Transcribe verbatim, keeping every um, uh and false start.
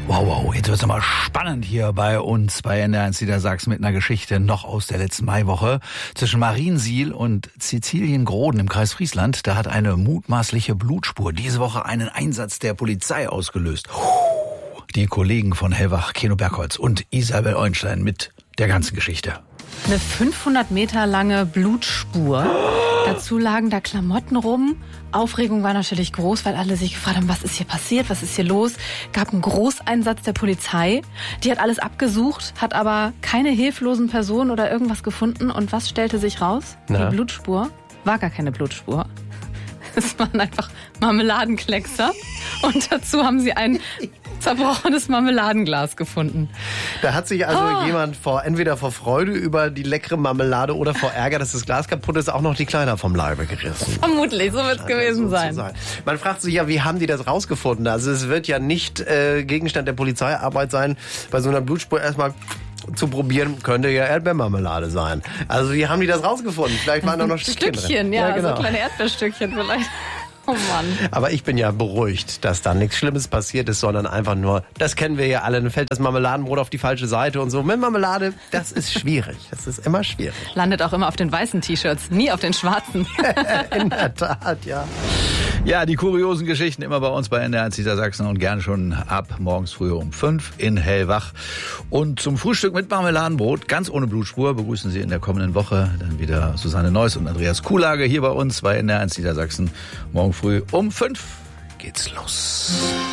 Wow, wow, jetzt wird's nochmal spannend hier bei uns bei N D R eins Niedersachsen mit einer Geschichte noch aus der letzten Maiwoche. Zwischen Mariensiel und Sizilien-Groden im Kreis Friesland, da hat eine mutmaßliche Blutspur diese Woche einen Einsatz der Polizei ausgelöst. Die Kollegen von Hellwach, Keno Bergholz und Isabel Eulenstein mit der ganzen Geschichte. Eine fünfhundert Meter lange Blutspur. Dazu lagen da Klamotten rum. Aufregung war natürlich groß, weil alle sich gefragt haben, was ist hier passiert, was ist hier los. Gab einen Großeinsatz der Polizei. Die hat alles abgesucht, hat aber keine hilflosen Personen oder irgendwas gefunden. Und was stellte sich raus? Na? Die Blutspur war gar keine Blutspur. Es waren einfach Marmeladenkleckser. Und dazu haben sie ein zerbrochenes Marmeladenglas gefunden. Da hat sich also Ah. jemand vor entweder vor Freude über die leckere Marmelade oder vor Ärger, dass das Glas kaputt ist, auch noch die Kleider vom Leibe gerissen. Vermutlich, so wird es gewesen So zu sein. Man fragt sich ja, wie haben die das rausgefunden? Also es wird ja nicht äh, Gegenstand der Polizeiarbeit sein, bei so einer Blutspur erstmal zu probieren, könnte ja Erdbeermarmelade sein. Also wie haben die das rausgefunden? Vielleicht waren da noch Stückchen, Stückchen, drin. ja, genau. so kleine Erdbeerstückchen vielleicht. Oh Mann. Aber ich bin ja beruhigt, dass da nichts Schlimmes passiert ist, sondern einfach nur, das kennen wir ja alle, dann fällt das Marmeladenbrot auf die falsche Seite und so. Mit Marmelade, das ist schwierig. Das ist immer schwierig. Landet auch immer auf den weißen T-Shirts, nie auf den schwarzen. In der Tat, ja. Ja, die kuriosen Geschichten immer bei uns bei N D R eins Niedersachsen und gerne schon ab morgens früh um fünf in Hellwach. Und zum Frühstück mit Marmeladenbrot, ganz ohne Blutspur, begrüßen Sie in der kommenden Woche dann wieder Susanne Neuss und Andreas Kuhlage hier bei uns bei N D R eins Niedersachsen. Morgen früh um fünf geht's los.